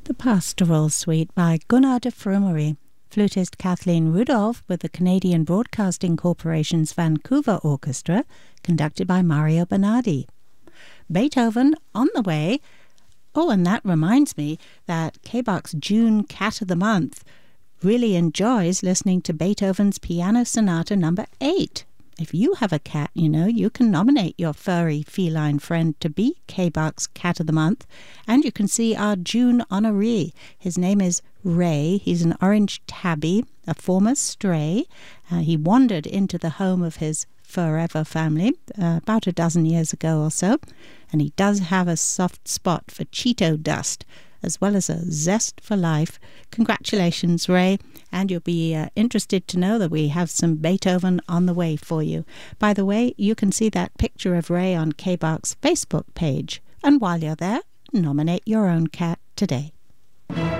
The Pastoral Suite by Gunnar de Frumery, flutist Kathleen Rudolph with the Canadian Broadcasting Corporation's Vancouver Orchestra, conducted by Mario Bernardi. Beethoven on the way. Oh, and that reminds me that KBOX June Cat of the Month really enjoys listening to Beethoven's Piano Sonata number 8. If you have a cat, you can nominate your furry feline friend to be KBOX Cat of the Month, and you can see our June honoree. His name is Ray. He's an orange tabby, a former stray. He wandered into the home of his forever family about a dozen years ago or so, and he does have a soft spot for Cheeto dust, as well as a zest for life. Congratulations, Ray, and you'll be interested to know that we have some Beethoven on the way for you. By the way, you can see that picture of Ray on KBOX Facebook page, and while you're there, nominate your own cat today.